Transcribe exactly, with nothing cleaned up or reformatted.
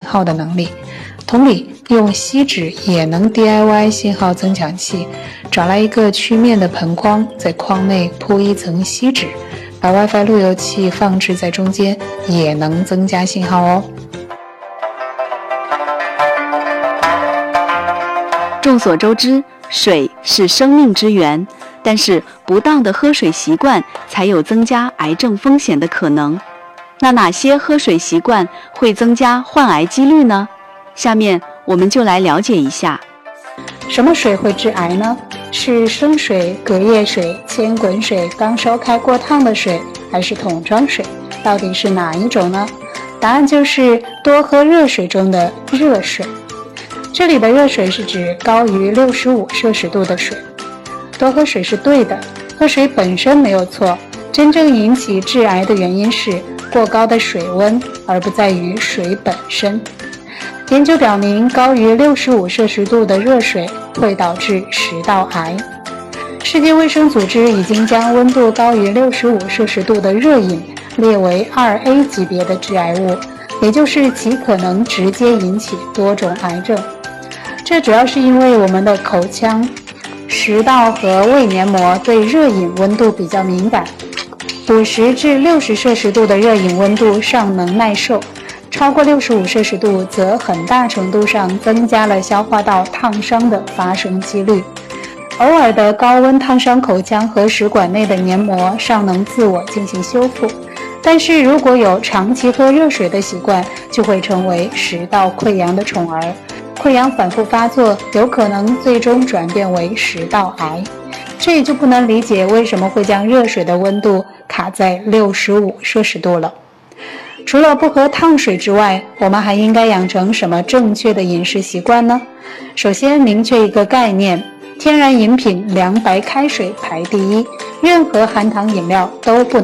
号的能力。同理，用锡纸也能 D I Y 信号增强器，找来一个曲面的盆框，在框内铺一层锡纸，把 WiFi 路由器放置在中间，也能增加信号哦。 众所周知，水是生命之源，但是不当的喝水习惯才有增加癌症风险的可能。那哪些喝水习惯会增加患癌几率呢？下面我们就来了解一下。 什么水会致癌呢？是生水、隔夜水、千滚水、刚烧开过烫的水，还是桶装水？到底是哪一种呢？答案就是多喝热水中的热水。这里的热水是指高于六十五摄氏度的水。多喝水是对的，喝水本身没有错，真正引起致癌的原因是过高的水温，而不在于水本身。研究表明，高于六十五摄氏度的热水会导致食道癌。世界卫生组织已经将温度高于六十五摄氏度的热饮列为 二 A 级别的致癌物，也就是其可能直接引起多种癌症。这主要是因为我们的口腔、食道和胃黏膜对热饮温度比较敏感，五十至六十摄氏度的热饮温度尚能耐受，超过六十五摄氏度则很大程度上增加了消化道烫伤的发生几率。偶尔的高温烫伤口腔和食管内的黏膜尚能自我进行修复，但是如果有长期喝热水的习惯，就会成为食道溃疡的宠儿。溃疡反复发作，有可能最终转变为食道癌。这也就不能理解为什么会将热水的温度卡在六十五摄氏度了。除了不喝烫水之外，我们还应该养成什么正确的饮食习惯呢？首先明确一个概念，天然饮品凉白开水排第一，任何含糖饮料都不能